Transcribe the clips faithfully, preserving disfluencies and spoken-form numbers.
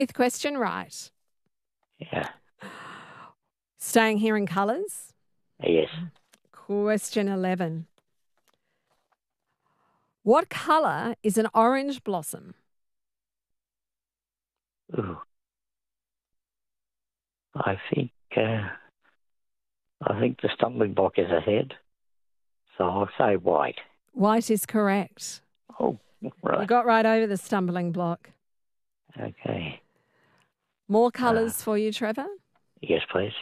Fifth question right. Yeah. Staying here in colours. Yes. Question eleven. What colour is an orange blossom? Ooh. I think uh, I think the stumbling block is ahead, so I'll say white. White is correct. Oh, right. You got right over the stumbling block. Okay. More colours uh, for you, Trevor? Yes, please.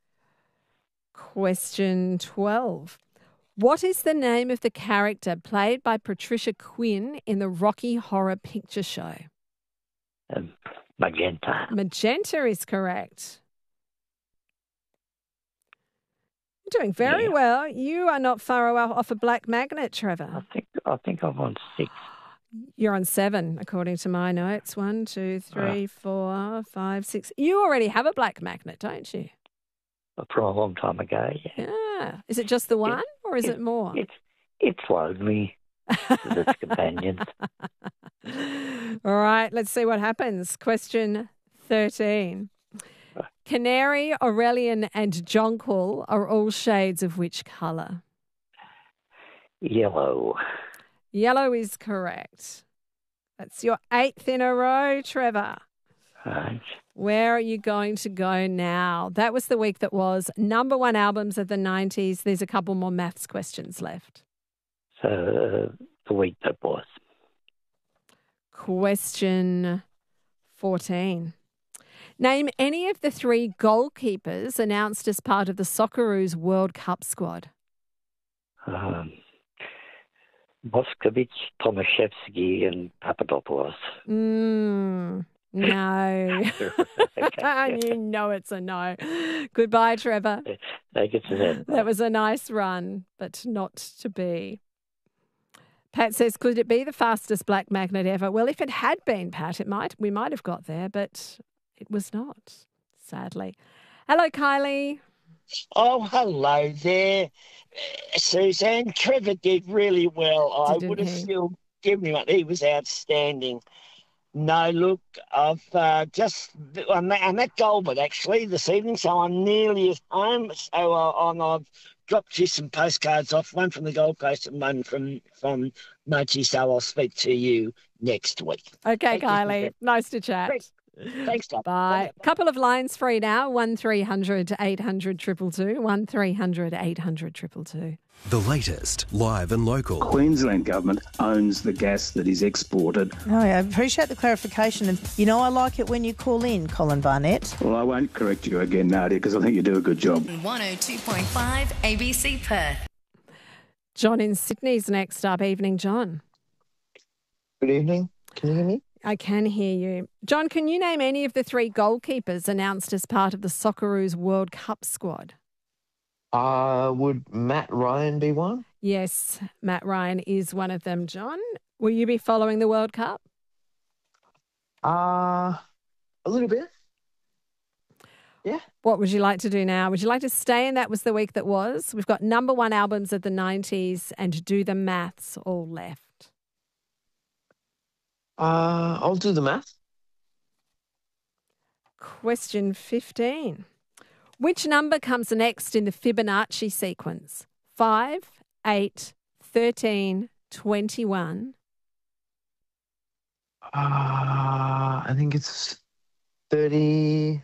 Question twelve. What is the name of the character played by Patricia Quinn in the Rocky Horror Picture Show? Um, magenta. Magenta is correct. You're doing very yeah. well. You are not far off a black magnet, Trevor. I think I think I'm on six. You're on seven, according to my notes. One, two, three, uh, four, five, six. You already have a black magnet, don't you? From a long time ago, yeah. Yeah. Is it just the one, it, or is it, it more? It's it's lonely with its companions. All right, let's see what happens. Question thirteen. Canary, Aurelian and jonquil are all shades of which colour? Yellow. Yellow is correct. That's your eighth in a row, Trevor. Right. Where are you going to go now? That was the week that was. Number one albums of the nineties. There's a couple more maths questions left. So uh, the week that was. Question fourteen. Name any of the three goalkeepers announced as part of the Socceroos World Cup squad. Um, Moskovic, Tomaszewski and Papadopoulos. Mm, no. You know it's a no. Goodbye, Trevor. Take it to them. That was a nice run, but not to be. Pat says, could it be the fastest black magnet ever? Well, if it had been, Pat, it might. We might have got there, but it was not, sadly. Hello, Kylie. Oh, hello there, Suzanne. Trevor did really well. Didn't I would have he? still given him one. He was outstanding. No, look, I've uh, just I'm at, I'm at Goulburn actually this evening, so I'm nearly at home. So uh, and I've dropped you some postcards off, one from the Gold Coast and one from from Mochi. So I'll speak to you next week. Okay, Thank Kylie. you. Nice to chat. Thanks. Thanks, Dad. Bye. A couple of lines free now. one three hundred eight hundred two two two. one three hundred eight hundred two two two. The latest, live and local. Queensland Government owns the gas that is exported. No, I appreciate the clarification. And, you know, I like it when you call in, Colin Barnett. Well, I won't correct you again, Nadia, because I think you do a good job. one oh two point five A B C Perth. John in Sydney's next up. Evening, John. Good evening. Can you hear me? I can hear you. John, can you name any of the three goalkeepers announced as part of the Socceroos World Cup squad? Uh, would Matt Ryan be one? Yes, Matt Ryan is one of them, John. Will you be following the World Cup? Uh, a little bit. Yeah. What would you like to do now? Would you like to stay in That Was the Week That Was? We've got number one albums of the nineties and Do the Maths all left. Uh, I'll do the math. Question fifteen. Which number comes next in the Fibonacci sequence? five, eight, thirteen, twenty-one. Uh, I think it's thirty-two.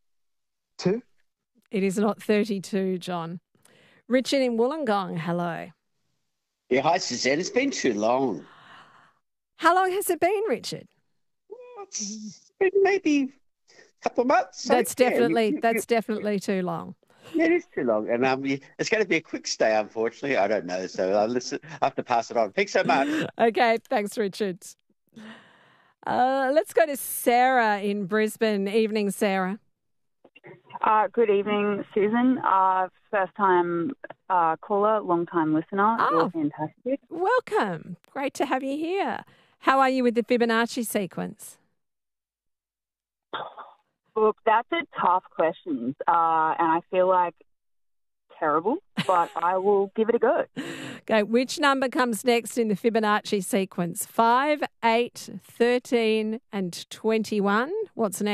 It is not thirty-two, John. Richard in Wollongong, hello. Yeah, hi, Suzanne. It's been too long. How long has it been, Richard? Well, it's been maybe a couple of months. That's so, yeah, definitely you, you, that's you, definitely too long. Yeah, it is too long. And um, it's going to be a quick stay, unfortunately. I don't know. So I'll listen, I have to pass it on. Thanks so much. Okay, thanks, Richard. Uh, let's go to Sarah in Brisbane. Evening, Sarah. Uh, good evening, Susan. Uh, first time uh, caller, long time listener. Oh, You're fantastic. Welcome. Great to have you here. How are you with the Fibonacci sequence? Look, that's a tough question, uh, and I feel like terrible, but I will give it a go. Okay, which number comes next in the Fibonacci sequence? five, eight, thirteen and twenty-one. What's next?